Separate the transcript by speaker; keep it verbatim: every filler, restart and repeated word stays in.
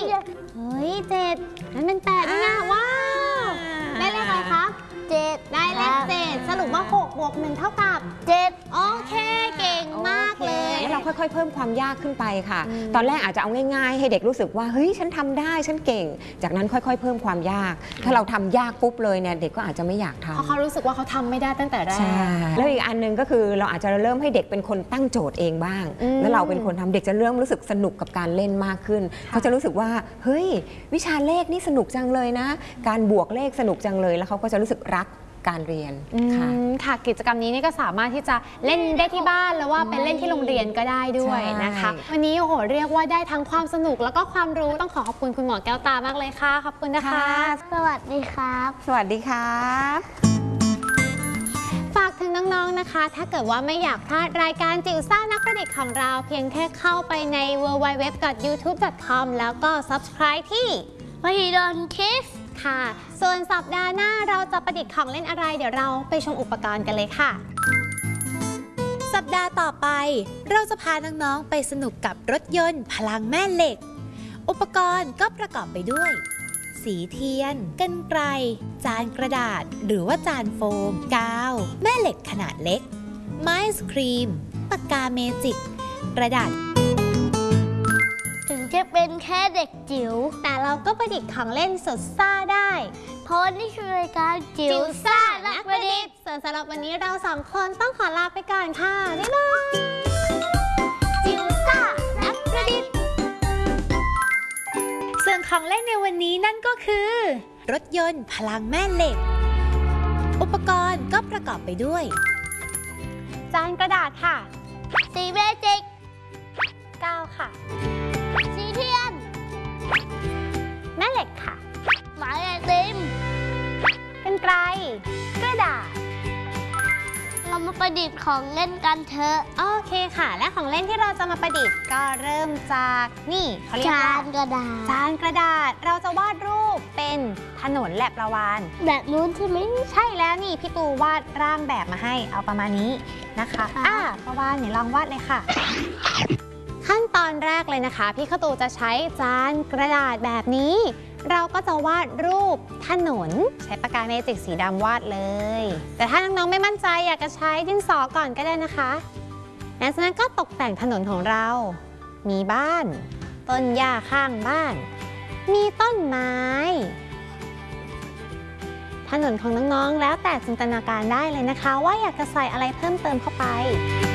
Speaker 1: เฮ้ยเจ็ดนั่นเป็นแปดนี่นะว้าวได้เลขอะไรครับเจ็ดได้เลขเจ็ดสรุปว่าหกบวกหนึ่งเท่ากับเจ็ดโอเคเก่งมากเลย
Speaker 2: แล้วเราค่อยๆเพิ่มความยากขึ้นไปค่ะตอนแรกอาจจะเอาง่ายๆให้เด็กรู้สึกว่าเฮ้ยฉันทำได้ฉันเก่งจากนั้นค่อยๆเพิ่มความยากถ้าเราทำยากปุ๊บเลยเนี่ยเด็กก็อาจจะไม่อยากทำ
Speaker 1: เพราะเขารู้สึกว่าเขาทำไม่ได้ตั้งแต่แรก
Speaker 2: ใช่แล้วอีกอันนึงก็คือเราอาจจะเริ่มให้เด็กเป็นคนตั้งโจทย์เองบ้างแล้วเราเป็นคนทำเด็กจะเริ่มรู้สึกสนุกกับการเล่นมากขึ้นเขาจะรู้สึกว่าเฮ้ยวิชาเลขนี่สนุกจังเลยนะการบวกเลขสนุกจังเลยแล้วเขาก็จะรู้สึกรักการเรียนค่ะ
Speaker 1: ค่ะกิจกรรมนี้นี่ก็สามารถที่จะเล่นได้ที่บ้านแล้วว่าเป็นเล่นที่โรงเรียนก็ได้ด้วยนะคะวันนี้โอ้โหเรียกว่าได้ทั้งความสนุกแล้วก็ความรู้ต้องขอขอบคุณคุณหมอแก้วตามากเลยค่ะขอบคุณนะคะ
Speaker 3: สวัสดีครับ
Speaker 2: สวัสดีครับ
Speaker 1: ฝากถึงน้องๆนะคะถ้าเกิดว่าไม่อยากพลาดรายการจิ๋วซ่านักประดิษฐ์ของเราเพียงแค่เข้าไปใน ดับเบิลยู ดับเบิลยู ดับเบิลยู ดอท ยูทูบ ดอท คอม แล้วก็ ซับสไครบ์ ที่
Speaker 3: มหิดล Kids
Speaker 1: ค่ะส่วนสัปดาห์หน้าเราจะประดิษฐ์ของเล่นอะไรเดี๋ยวเราไปชมอุปกรณ์กันเลยค่ะ
Speaker 4: สัปดาห์ต่อไปเราจะพาน้องๆไปสนุกกับรถยนต์พลังแม่เหล็กอุปกรณ์ก็ประกอบไปด้วยสีเทียนกรรไกรจานกระดาษหรือว่าจานโฟมกาวแม่เหล็กขนาดเล็กไม้สครีมปากกาเมจิกกระดาษ
Speaker 3: ถึงจะเป็นแค่เด็กจิ๋ว
Speaker 1: แต่เราก็ประดิษฐ์ของเล่นสุดซ่าได้
Speaker 3: เพราะนี่คือรายการจิ๋วซ่านักประดิษฐ์
Speaker 1: ส่วนสำหรับวันนี้เราสองคนต้องขอลาไปก่อนค่ะบ๊ายบาย
Speaker 3: จิ๋วซ่านักประดิษฐ์
Speaker 4: ส่วนของเล่นในวันนี้นั่นก็คือรถยนต์พลังแม่เหล็กอุปกรณ์ก็ประกอบไปด้วย
Speaker 1: จานกระดาษค่ะ
Speaker 3: สีเมจิก
Speaker 1: กาวค่ะ
Speaker 3: สีเทียน
Speaker 1: แม่เหล็กค่ะ
Speaker 3: หมายไอติม
Speaker 1: กรรไกรกระดาษ
Speaker 3: เรามาประดิษฐ์ของเล่นกันเถอะ
Speaker 1: โอเคค่ะและของเล่นที่เราจะมาประดิษฐ์ก็เริ่มจากนี่เขาเรียกว่า
Speaker 3: จานกระดาษ
Speaker 1: จานกระดาษเราจะวาดรูปเป็นถนนแหลบระวาน
Speaker 3: แบบนู้นใช่ไหม
Speaker 1: ใช่แล้วนี่พี่ตูวาดร่างแบบมาให้เอาประมาณนี้นะคะอ่ะประวานเนี่ยลองวาดเลยค่ะขั้นตอนแรกเลยนะคะพี่ข้าวตูจะใช้จานกระดาษแบบนี้เราก็จะวาดรูปถนนใช้ปากกาเมจิกสีดำวาดเลยแต่ถ้าน้องๆไม่มั่นใจอยากจะใช้ดินสอก่อนก็ได้นะคะแล้วจากนั้นก็ตกแต่งถนนของเรามีบ้านต้นหญ้าข้างบ้านมีต้นไม้ถนนของน้องๆแล้วแต่จินตนาการได้เลยนะคะว่าอยากจะใส่อะไรเพิ่มเติมเข้าไป